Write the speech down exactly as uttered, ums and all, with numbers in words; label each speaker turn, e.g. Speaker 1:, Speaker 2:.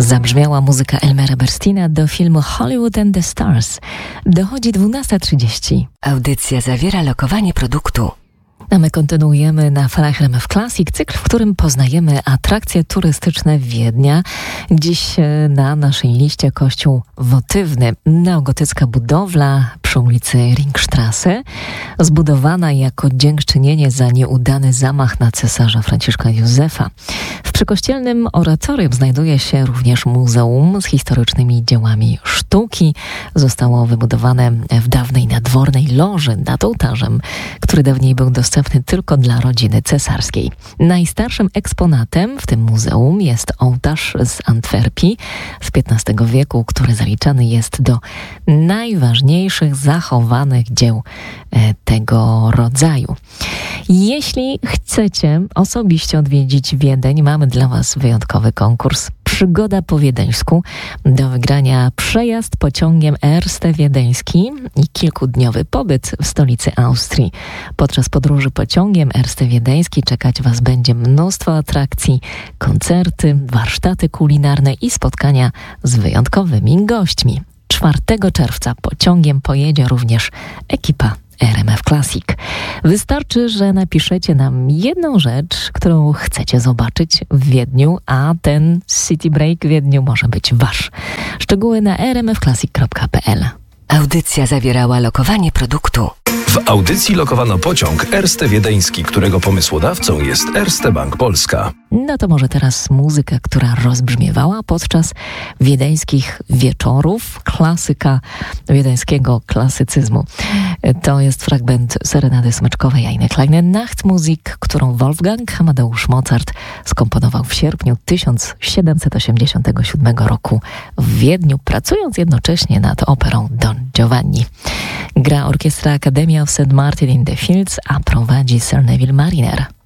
Speaker 1: Zabrzmiała muzyka Elmera Bernsteina do filmu Hollywood and the Stars. Dochodzi dwunasta trzydzieści.
Speaker 2: Audycja zawiera lokowanie produktu.
Speaker 1: A my kontynuujemy na falach R M F Classic, cykl, w którym poznajemy atrakcje turystyczne Wiednia. Dziś na naszej liście kościół wotywny. Neogotycka budowla przy ulicy Ringstrasse, zbudowana jako dziękczynienie za nieudany zamach na cesarza Franciszka Józefa. W przykościelnym oratorium znajduje się również muzeum z historycznymi dziełami sztuki. Zostało wybudowane w dawnej nadwornej loży nad ołtarzem, który dawniej był dostępny tylko dla rodziny cesarskiej. Najstarszym eksponatem w tym muzeum jest ołtarz z Antwerpii z piętnastego wieku, który zaliczany jest do najważniejszych zachowanych dzieł e, tego rodzaju. Jeśli chcecie osobiście odwiedzić Wiedeń, mamy dla Was wyjątkowy konkurs. Przygoda po wiedeńsku. Do wygrania przejazd pociągiem Erste Wiedeński i kilkudniowy pobyt w stolicy Austrii. Podczas podróży pociągiem Erste Wiedeński czekać Was będzie mnóstwo atrakcji, koncerty, warsztaty kulinarne i spotkania z wyjątkowymi gośćmi. czwartego czerwca pociągiem pojedzie również ekipa R M F Classic. Wystarczy, że napiszecie nam jedną rzecz, którą chcecie zobaczyć w Wiedniu, a ten City Break w Wiedniu może być Wasz. Szczegóły na r m f classic kropka p l.
Speaker 2: Audycja zawierała lokowanie produktu.
Speaker 3: W audycji lokowano pociąg Erste Wiedeński, którego pomysłodawcą jest Erste Bank Polska.
Speaker 1: No to może teraz muzyka, która rozbrzmiewała podczas wiedeńskich wieczorów, klasyka wiedeńskiego klasycyzmu. To jest fragment serenady smyczkowej Eine kleine Nachtmusik, którą Wolfgang Amadeusz Mozart skomponował w sierpniu tysiąc siedemset osiemdziesiątego siódmego roku w Wiedniu, pracując jednocześnie nad operą Don Giovanni. Gra orkiestra Academy of Saint Martin in the Fields, a prowadzi Sir Neville Mariner.